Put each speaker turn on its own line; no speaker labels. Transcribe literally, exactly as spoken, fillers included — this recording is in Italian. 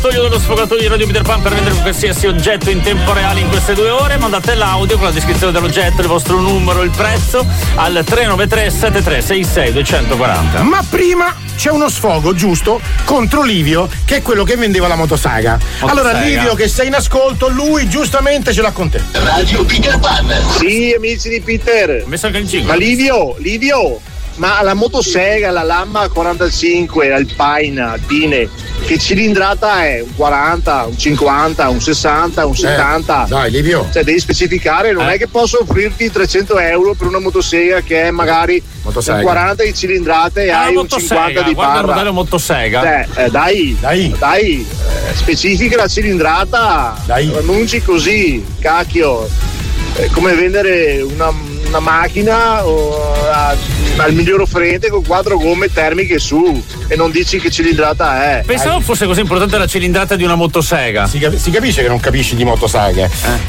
Toglio dello sfogatoio di Radio Peter Pan per vendere qualsiasi oggetto in tempo reale in queste due ore. Mandate l'audio con la descrizione dell'oggetto, il vostro numero, il prezzo al tre nove tre sette tre sei sei due quattro zero.
Ma prima c'è uno sfogo, giusto? Contro Livio, che è quello che vendeva la motosaga.
Motosaga.
Allora, Livio, che sei in ascolto, lui giustamente ce l'ha con te.
Radio Peter Pan.
Sì, amici di Peter.
Messo anche il cinque.
Ma Livio, Livio, ma la motosega, la Lamma quarantacinque, Alpine, Alpine, che cilindrata è? Un quaranta, un cinquanta, un sessanta, un settanta?
Eh, dai, Livio.
Cioè, devi specificare, non
Eh.
è che posso offrirti trecento euro per una motosega che è magari
Motosega.
un quaranta di cilindrata e
Ah,
hai un
motosega,
cinquanta di
guarda il
barra.
modello motosega.
Eh, eh, dai,
Dai.
dai, eh, specifica la cilindrata,
Dai.
annunci così, cacchio, è come vendere una, una macchina o, a- al miglior offerente con quattro gomme termiche su e non dici che cilindrata è.
Pensavo fosse così importante la cilindrata di una motosega.
Si, cap- si capisce che non capisci di motosaghe.